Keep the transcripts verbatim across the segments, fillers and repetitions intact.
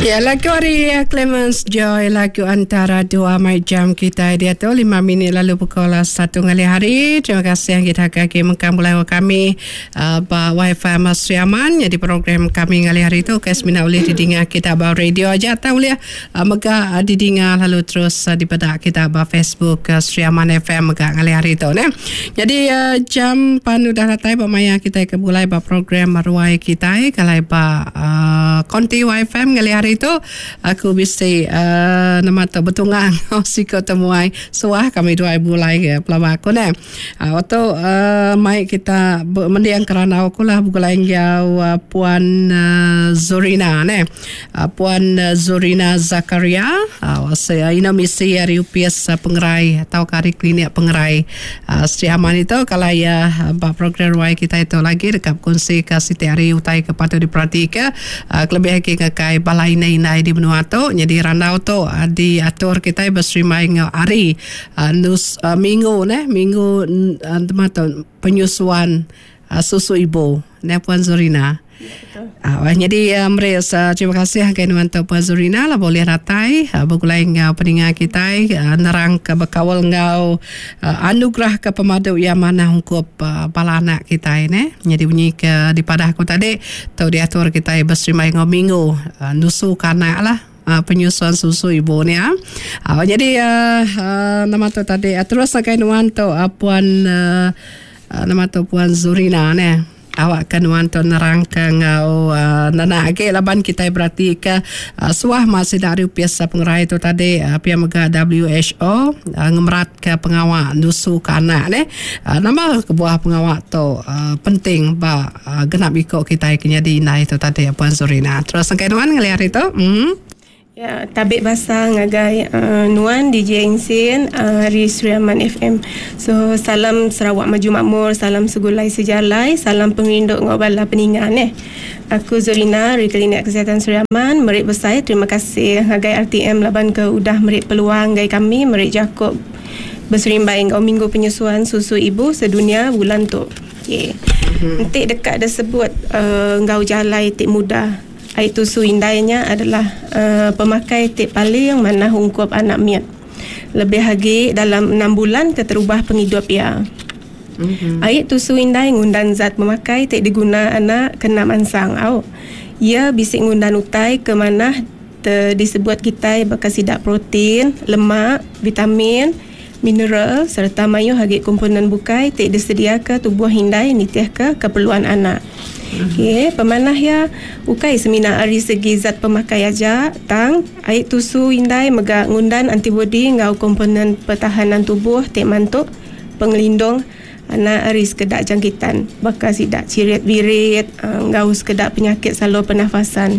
Ya, lagu hari Clemens Joy, lagu antara dua mai jam kita dia tu lima minit lalu pukul satu ngali hari. Terima kasih yang kita kaki mengkamulai kami uh, ba Wi-Fi Mas Riaman. Jadi program kami ngali hari tu kes mina boleh didengar kita ba radio aja atau boleh uh, mega uh, didengar lalu terus uh, dipada kita ba Facebook uh, Riaman F M mega ngali hari tu ne. Jadi uh, jam panu dah ratai ba maya kita ke mulai ba program maruai kita kalai ba uh, konti Wi-Fi ngali hari itu aku bisa uh, nama tu betungang siko temuai suah kami dua mulai ke pelama aku ne uh, waktu uh, mai kita mendiang kerana aku lah bukan jauh uh, Puan uh, Zorina ne uh, Puan uh, Zorina Zakaria uh, saya ina misi dari U P S uh, pengerai atau kari klinik pengerai uh, Sri Aman itu kalau ya uh, program wai kita itu lagi dekat kongsi ke Siti Hari utai kepada diperhatikan uh, lebih lagi ke kai balai inai di benua tu jadi randau tu uh, diatur kita bersrimai ngau hari uh, nus uh, minggu ne minggu uh, tempat penyusuan uh, susu ibu ne Puan Zorina. Ya, uh, jadi uh, mereka uh, terima kasih ke nuanto Puan Zorina lah boleh ratai uh, begulai ngau peningat kita uh, nerang ke bekawal ngau uh, anugerah ke pemadu yang mana hukup uh, pala anak kita ini jadi bunyi ke di pada aku tadi tau diatur kita bersrimai ngau minggu uh, nusu kanak lah Uh, penyusuan susu ibu ni ah. Uh, jadi uh, uh, nama tu tadi uh, terus akan nuanto uh, Puan uh, uh, nama tu Puan Zorina ni. Awak kan nuanto nerang ke ngau uh, nana age laban kita berarti ke uh, suah masih dari biasa pengerai itu tadi uh, pihak mega W H O uh, ngemerat ke pengawal nusu ke anak ni uh, nama kebuah pengawal tu uh, penting ba uh, genap ikut kita jadi nah itu tadi Puan Zorina. Terus akan nuan ngelihat itu hmm? Ya, tabik bahasa ngagai uh, Nuan D J Insin uh, di Sriaman F M. So salam Sarawak Maju Makmur, salam segulai sejalai, salam penginduk ngobala peningan eh. Aku Zorina dari Klinik Kesihatan Sriaman, merik besar terima kasih ngagai R T M laban ke udah merik peluang gai kami merik Jakob berserimbai ngau minggu penyusuan susu ibu sedunia bulan tu. Okey. Mm-hmm. Nanti dekat dah sebut uh, ngau jalai tik mudah. Air susu indainya adalah uh, pemakai tip paling mana hungkup anak miat. Lebih lagi dalam enam bulan keterubah penghidup ia. Mm-hmm. Air susu indai ngundan zat pemakai tip diguna anak kena mansang. Au. Ia bisik ngundan utai ke mana te, disebut kita bekas sidak protein, lemak, vitamin, mineral serta mayu hagi komponen bukai tip disedia ke tubuh indai nitiah ke keperluan anak. Okey, pemanah ya ukai semina ari segi zat pemakai aja tang air susu indai mega ngundan antibody ngau komponen pertahanan tubuh tek mantuk pengelindung anak ari sekedak jangkitan bakal sidak cirit birit uh, ngau sekedak penyakit saluran pernafasan.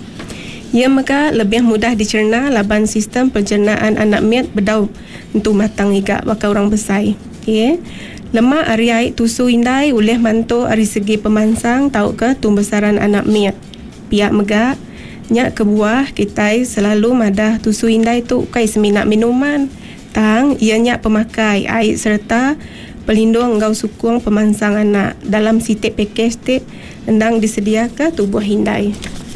Ia mega lebih mudah dicerna laban sistem pencernaan anak miat berdau untuk matang iga bakal orang besar. Okey. Lemak ari air susu indai oleh mantu ari segi pemansang tau ke tumbesaran anak miat. Pihak mega nyak kebuah kita selalu madah susu indai tu kai seminat minuman. Tang ia nyak pemakai air serta pelindung ngau sukung pemansang anak dalam sitik package tip endang disedia ke tubuh indai.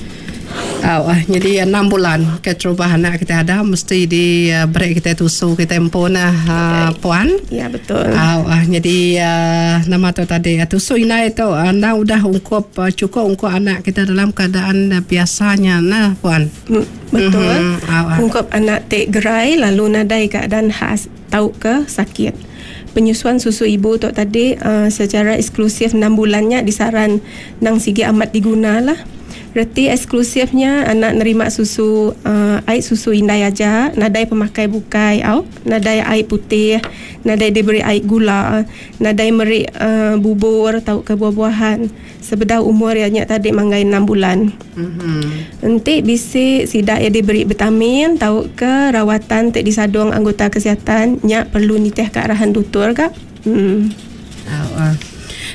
Oh, uh, jadi enam bulan keterubahan anak kita ada mesti di uh, break kita tusu kita empona uh, Puan. Ya betul. Oh, uh, jadi uh, nama tu tadi uh, tusu ina itu anda udah ungkup uh, cukup ungkup anak kita dalam keadaan uh, biasanya nah Puan. Mm, betul. Mm-hmm. Oh, uh. Ungkup anak tek gerai lalu nadai keadaan khas tahu ke sakit. Penyusuan susu ibu tu tadi uh, secara eksklusif enam bulannya disaran nang sigi amat digunalah. Berarti eksklusifnya anak nerima susu uh, air susu indai aja, nadai pemakai bukai au, nadai air putih, nadai diberi air gula, nadai meri uh, bubur atau ke buah-buahan. Sebedah umur yang tadi manggai enam bulan. Mm-hmm. Nanti bisi sidak ia diberi vitamin, tahu ke rawatan tak disadong anggota kesihatan, nyak perlu nitih ke arahan doktor kak. Hmm. Oh, uh.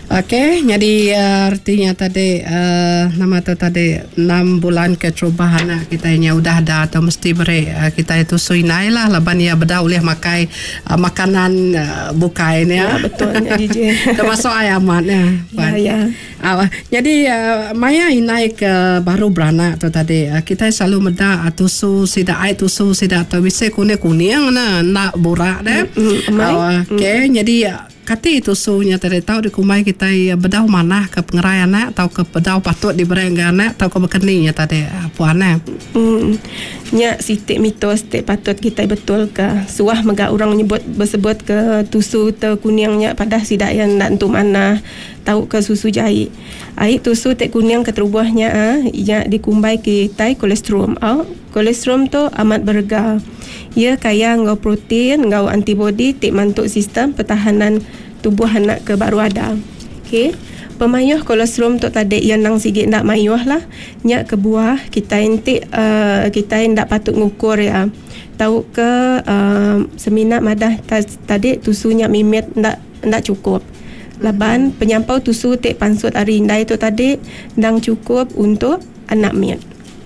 Okey, jadi uh, artinya tadi uh, nama tu tadi enam bulan kecubahan uh, kita nya udah ada atau mesti beri uh, kita itu suinai lah laban ya beda boleh makai uh, makanan uh, bukai ni ya. Ya, betul ya, D J. Termasuk ayamat ya. Ya, ya. Uh, jadi uh, Maya inai ke baru beranak tu tadi uh, kita selalu meda uh, tusu sida ai tusu sida atau bisa kuning-kuning na nak burak deh. Mm, mm, uh, Okey, mm. jadi uh, kati itu sunya tadi tahu di kumai kita ya bedau mana ke pengerai anak atau ke bedau patut diberi anak atau ke bekeninya tadi puannya. Hmm. Nya sitik mitos te patut kita betul ke suah mega orang nyebut bersebut ke tusu te kuningnya pada sidak yang nak untuk mana tahu ke susu jahit. Air tusu te kuning keterubuhnya ah ya dikumbai kita kolesterol. Ah kolesterol tu amat berharga. Ia kaya ngau protein, ngau antibody tik mantuk sistem pertahanan tubuh anak ke baru ada. Okey. Pemayuh kolesterol tu tadi yang nang sikit ndak mayuh lah. Nyak ke buah kita entik uh, kita ndak patut ngukur ya. Tahu ke uh, seminat madah tadi tusunya mimit ndak ndak cukup. Laban penyampau tusu tik pansut hari indai tu tadi ndang cukup untuk anak miat.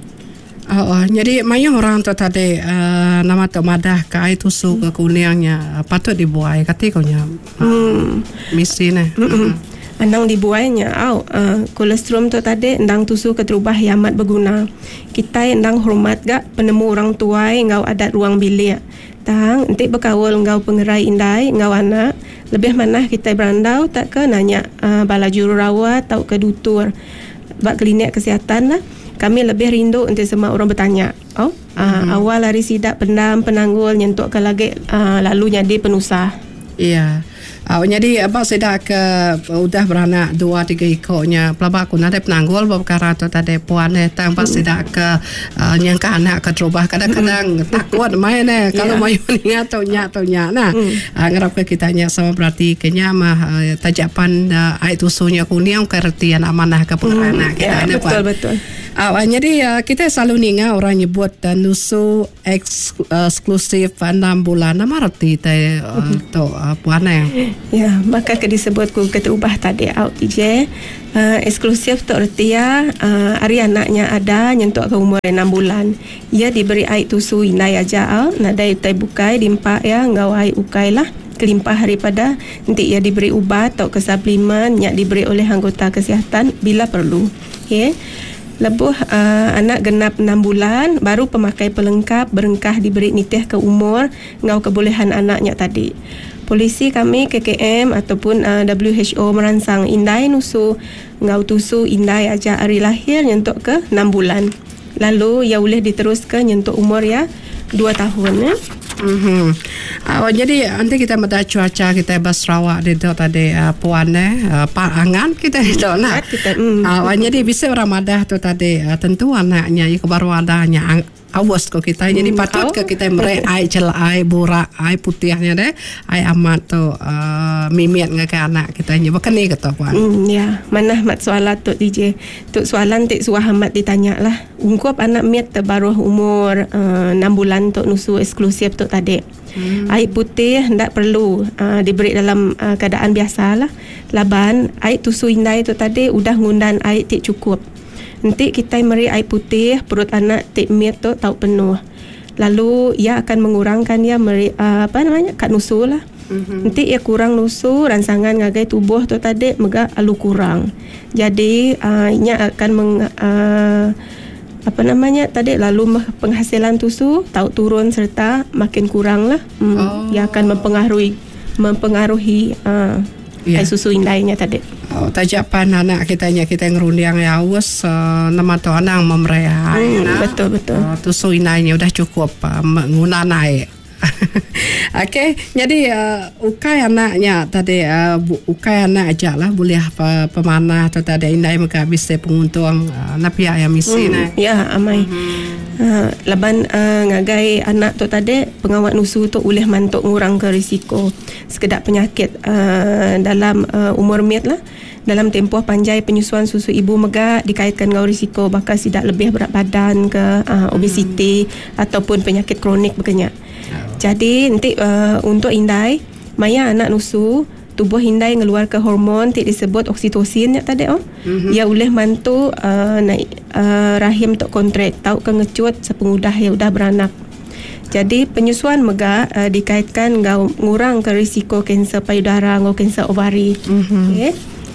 Oh, oh, jadi mayang orang tu tadi uh, nama tu madah ke air tusu ke kuningnya patut dibuai kati kau nya. Hmm. Misi ni. Hmm. Andang dibuainya au uh, kolesterol tu tadi ndang tusu keterubah yang amat berguna. Kita ndang hormat gak penemu orang tua ngau adat ruang bilik. Tang entik berkawal ngau pengerai indai ngau anak lebih mana kita berandau tak ke nanya uh, bala jururawat atau ke dutur bak klinik kesihatan lah. Kami lebih rindu untuk semua orang bertanya. Oh, uh, hmm. awal hari sidak pendam penanggul nyentuk ke lagi uh, lalu jadi penusah. Iya. Uh, jadi abang sidak ke udah beranak dua tiga ikutnya. Pelabak aku nanti penanggul perkara tu tadi puan eh tang pas sidak ke uh, nyangka anak ke terubah kadang-kadang takut main eh kalau yeah. main ni atau nyak atau nyak nah. Hmm. Uh, ngarap ke kitanya sama berarti kenya mah uh, tajapan uh, air tusunya kuning kertian amanah ke penganak hmm. kita yeah, ni betul puan. betul. Uh, jadi uh, kita selalu ninga orang nyebut uh, nusu eks, uh, eksklusif enam bulan nama arti teh uh, tu uh, puan eh. Ya, maka ke disebut ku keterubah tadi out je uh, eksklusif tu arti ya uh, hari anaknya ada nyentuk ke umur enam bulan. Ia diberi air tusu inai aja out nadai tai bukai dimpak ya ngau air ukai lah kelimpah daripada nanti ia diberi ubat atau ke suplemen yang diberi oleh anggota kesihatan bila perlu. Okey. Lebuh uh, anak genap enam bulan baru pemakai pelengkap berengkah diberi nitih ke umur ngau kebolehan anaknya tadi. Polisi kami K K M ataupun uh, W H O meransang indai nusu ngau tusu indai aja hari lahir nyentuk ke enam bulan. Lalu ia boleh diteruskan nyentuk umur ya dua tahun ya. Mm-hmm. Uh, jadi nanti kita meda cuaca kita Sarawak di dok tadi uh, puan eh uh, parangan kita itu nah. Kita, mm. uh, jadi bisa orang madah tu tadi uh, tentu anaknya itu baru adanya ang- awas kok kita jadi patut ke kita mere ai cel ai burak ai putihnya deh ai amat tu uh, mimit ngake anak kita nya bekeni ketok puan. Mm, ya, mana mat soalan tu D J. Tu soalan tik suah amat ditanya lah. Ungkap anak miat terbaru umur uh, enam bulan tu nusu eksklusif tu tadi. Hmm. Air putih tidak perlu uh, diberi dalam uh, keadaan biasa lah. Laban air tusu indai tu tadi udah ngundan air tik cukup. Nanti kita meri air putih perut anak tik miat tu tahu penuh. Lalu ia akan mengurangkan ia meri uh, apa namanya kat nusu lah. Mm-hmm. Nanti ia kurang nusu rangsangan ngagai tubuh tu tadi mega alu kurang. Jadi uh, ia akan meng uh, apa namanya tadi lalu penghasilan tusu tahu turun serta makin kurang lah. Hmm, oh. Ia akan mempengaruhi mempengaruhi uh, yeah. air susu indainya tadi. Oh, tajapan anak kitanya kita ngerundiang ya awas uh, nama tu anak memeraya. Hmm, nah. Betul betul. Uh, tusu indainya udah cukup uh, menguna naik. Okey, jadi uh, ukai anaknya tadi uh, ukai anak aja lah boleh apa pemanah atau tadi indai mereka bisa penguntung uh, napia yang misi hmm, nah. Ya, amai. Hmm. Uh, laban uh, ngagai anak tu tadi pengawat nusu tu boleh mantuk ngurang ke risiko sekedar penyakit uh, dalam uh, umur miat lah. Dalam tempoh panjai penyusuan susu ibu mega dikaitkan dengan risiko bakal tidak lebih berat badan ke uh, obesiti hmm. ataupun penyakit kronik berkenyak. Jadi nanti uh, untuk indai maya anak nusu tubuh indai mengeluarkan hormon yang disebut oksitosin ya tadi oh. Mm-hmm. Ia boleh bantu uh, naik uh, rahim untuk kontrak, tahu ke ngecut sepengudah yang udah beranak. Jadi penyusuan megah uh, dikaitkan dengan ngurang ke risiko kanser payudara atau kanser ovari. Mm-hmm. Okay.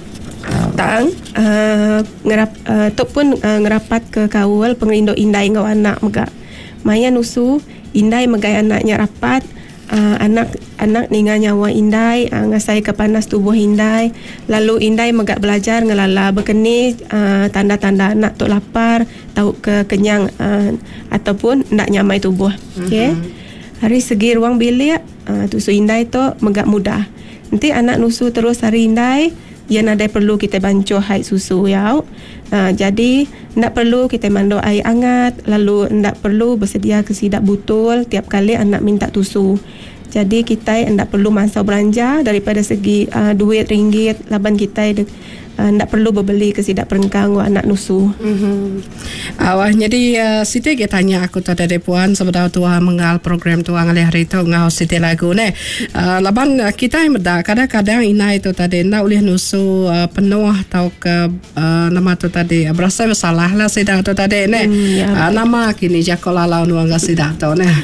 Tang uh, ngerap uh, tok pun uh, ngerapat ke kawal pengerindo indai ngau anak megah. Maya nusu indai megai anaknya rapat. Uh, anak anak ninga nyawa indai uh, ngasai ke panas tubuh indai, lalu indai megak belajar ngelala berkeni uh, tanda-tanda anak tu lapar, tahu ke kenyang uh, ataupun nak nyamai tubuh. Okey. Hari segi ruang bilik uh, tusu indai tu megak mudah. Nanti anak nusu terus hari indai ia nadai perlu kita bancuh haid susu ya. Uh, jadi tidak perlu kita manduk air hangat, lalu tidak perlu bersedia kesidak botol tiap kali anak minta tusu. Jadi kita tidak perlu masa belanja daripada segi uh, duit ringgit laban kita tidak uh, perlu berbeli kesidak perengkang anak nusu. Mm-hmm. Awah jadi uh, Siti kita tanya aku tu dari puan sebenarnya tua mengal program tua ngalih hari tu ngau Siti lagu ne. Uh, laban uh, kita yang berdak kadang-kadang ina itu tadi nak ulih nusu uh, penuh atau ke uh, nama tu tadi uh, berasa bersalah lah sidak tu tadi ne. Mm, ya, uh, nama kini jakola lawan wang sidak tu ne.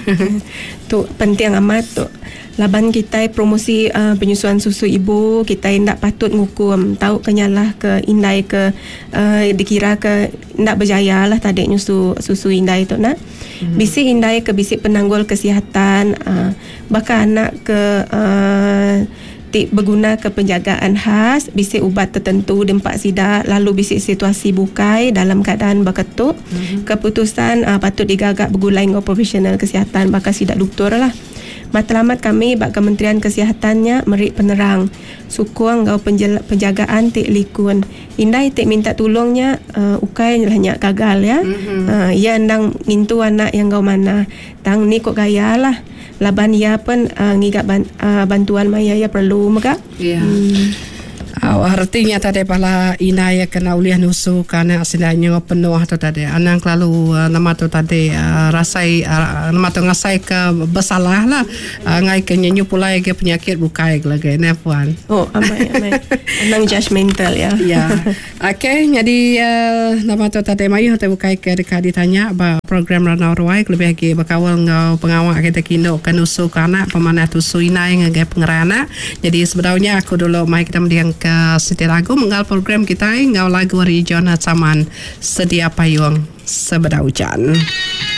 Tu penting amat tu. Laban kita promosi uh, penyusuan susu ibu, kita tidak patut ngukum tahu kenyalah ke indai ke uh, dikira ke tidak berjaya lah tadi nyusu susu indai tu nak. Mm-hmm. Bisik indai ke bisik penanggul kesihatan, uh, bahkan anak ke uh, berguna ke penjagaan khas, bisik ubat tertentu dempak sidak, lalu bisik situasi bukai dalam keadaan berketuk. Mm-hmm. Keputusan uh, patut digagak bergulai dengan profesional kesihatan, bakal sidak doktor lah. Matlamat kami bak Kementerian Kesihatannya merik penerang sukuang gau penjela, penjagaan tik likun indai tik minta tolongnya uh, ukai lahnya gagal ya. Mm-hmm. uh, ia endang ngintu anak yang gau mana tang ni kok gaya lah laban ia pun uh, ngigak ban, uh, bantuan maya ya perlu maka. Yeah. hmm. Oh, artinya tadi pala ina ya kena uliah nusu karena asalnya penuh tu tadi anang lalu uh, nama tu tadi uh, rasai uh, nama tu ngasai ke bersalah lah uh, ngai ke nyenyu pula ke penyakit bukai lagi ne puan. Oh amai amai anang judgmental ya. Ya. Okey jadi uh, nama tu tadi mayu tu bukai ke dekat ditanya ba program Ranau Ruai lebih lagi berkawal ngau pengawak kita kindo ke nusu ke anak pemanah tu suina yang ngagai pengerana. Jadi sebenarnya aku dulu mai kita mendiang ke Siti lagu menggal program kita ngau lagu hari Jonah Saman sedia payung sebeda hujan.